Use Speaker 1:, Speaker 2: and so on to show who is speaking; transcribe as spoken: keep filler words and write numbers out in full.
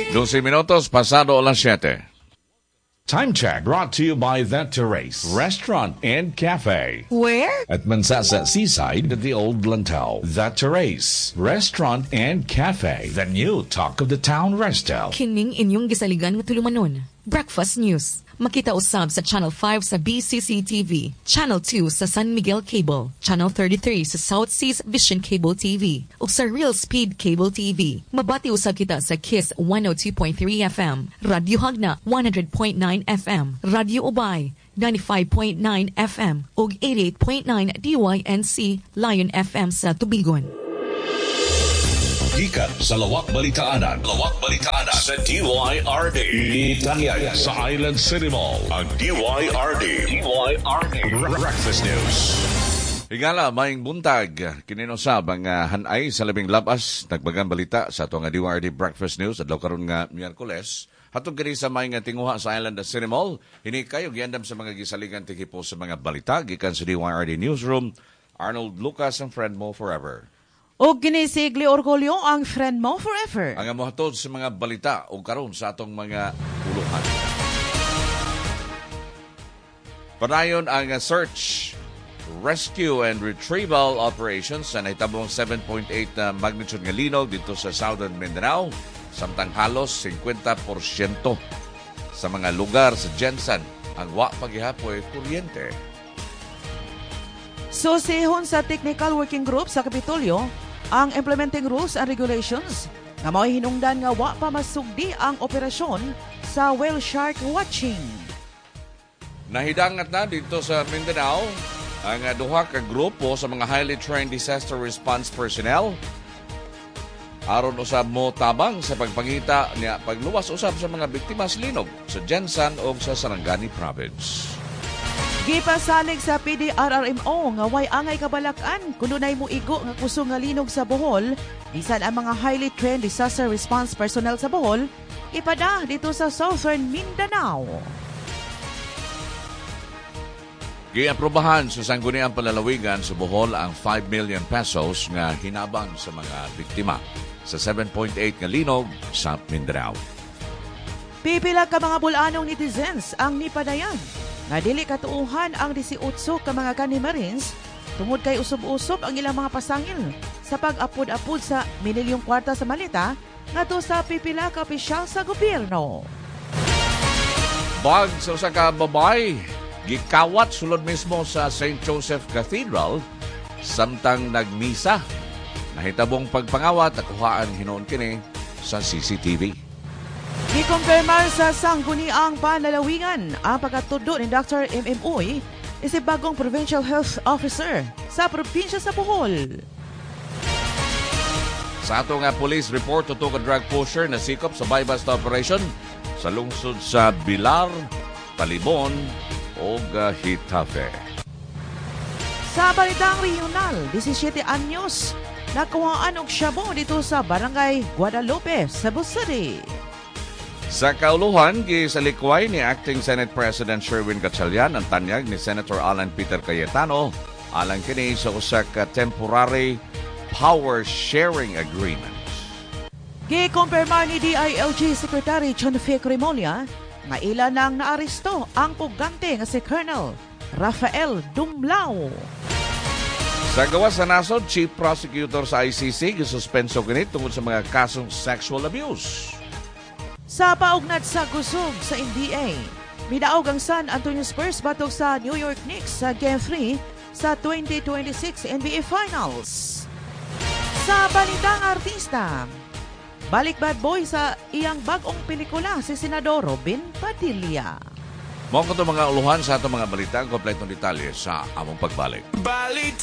Speaker 1: twelve minutos pasado alas siyete.
Speaker 2: Time check brought to you by The Terrace Restaurant and Cafe.
Speaker 3: Where?
Speaker 2: At Mansasa Seaside at the Old Lantau. The Terrace Restaurant and Cafe. The new talk of the town resto.
Speaker 3: Kining inyong gisaligan nga tulumanon. Breakfast News. Makita usab sa Channel five sa B C C T V, Channel two sa San Miguel Cable, Channel thirty-three sa South Seas Vision Cable T V, ug sa Real Speed Cable T V. Mabati usab kita sa Kiss one oh two point three F M, Radio Hagna one hundred point nine F M, Radio Ubay ninety-five point nine F M, ug eighty-eight point nine D Y N C Lion F M sa Tubigon.
Speaker 4: Gikan sa Lawak Balitaanan. Lawak Balitaanan sa D Y R D. Itanyag sa Island City Mall. Ang D Y R D. D Y R D. Breakfast News.
Speaker 1: Higala, maing buntag. Kininosab ang uh, hanay sa labing labas. Nagbagang balita sa itong D Y R D Breakfast News. Adlaw karon nga Miyerkules. Hatog kini sa maing tinguha sa Island City Mall. Hini kayo giandam sa mga gisaligan tikipo sa mga balita. Gikan sa D Y R D Newsroom. Arnold Lucas ang friend mo forever.
Speaker 5: O ginisigli orgulyo ang friend mo forever.
Speaker 1: Ang amuhatod sa mga balita o karon sa atong mga uluhan. Panayon ang search, rescue and retrieval operations sa naitabong seven point eight na magnitude nga linog dito sa Southern Mindanao. Samtang halos fifty percent sa mga lugar sa Jensen ang wa paghihapoy kuryente.
Speaker 5: Susihon sa Technical Working Group sa Kapitolyo ang implementing rules and regulations na mao'y hinungdan nga wa pa masugdi ang operasyon sa whale shark watching.
Speaker 1: Nahidangat na dito sa Mindanao ang duha ka grupo sa mga highly trained disaster response personnel aron usab mo tabang sa pagpangita niya pagluwas usab sa mga biktima sa linog sa Jensen o sa Sarangani Province.
Speaker 5: Gipasalig sa P D R R M O nga way angay kabalakan kuno nay moigo nga kusog nga linog sa Bohol, bisan ang mga highly trained disaster response personnel sa Bohol ipada dito sa Southern Mindanao.
Speaker 1: Giaprobahan sa sangguniang palalawigan sa Bohol ang five million pesos nga hinabang sa mga biktima sa seven point eight nga linog sa Mindanao.
Speaker 5: Pipila ka mga bulanong netizens ang nipadayan nga dili katuuhan ang eighteen ka mga kani Marines tungod kay usob-usob ang ilang mga pasangil sa pag-apod-apod sa mililyong kwarta sa malita ngadto sa pipila ka opisyal sa gobyerno.
Speaker 1: Bag sa usa ka babay gikawat sulod mismo sa Saint Joseph Cathedral samtang nagmisa. Nahitabong pagpangawat nakuhaan hinuon kini sa C C T V.
Speaker 5: Gikumpirmar sa sangguniang panlalawigan ang pagkatudo ni Doctor M M Uy, isip bagong Provincial Health Officer sa probinsya sa Bohol.
Speaker 1: Sa ato nga police report, tuto ka drug pusher na sikop sa buy-bust operation sa lungsod sa Bilar, Talibon o Hitafe.
Speaker 5: Sa balitang regional, seventeen anyos, nakuhaan og shabu dito sa Barangay Guadalupe, Cebu City.
Speaker 1: Sa kauluhan, gisalikway ni Acting Senate President Sherwin Gatchalian ang tanyag ni Senator Alan Peter Cayetano alang kini sa usa ka temporary power sharing agreement.
Speaker 5: Gikumpirmar ni D I L G Secretary John F. Crimolia nga ilan nang naaresto ang pugante nga si Colonel Rafael Dumlao.
Speaker 1: Sa gawas sa nasod, Chief Prosecutor sa I C C gisuspenso kini tungod sa mga kasong sexual abuse.
Speaker 5: Sa paugnat sa kusog sa N B A, midaog ang San Antonio Spurs batok sa New York Knicks sa Game three sa twenty twenty-six N B A Finals. Sa balitang artista, balik bad boy sa iyang bagong pelikula si Senador Robin Padilla.
Speaker 1: Mga ito mga uluhan sa itong mga balita, kompletong detalye sa among pagbalik. Balik!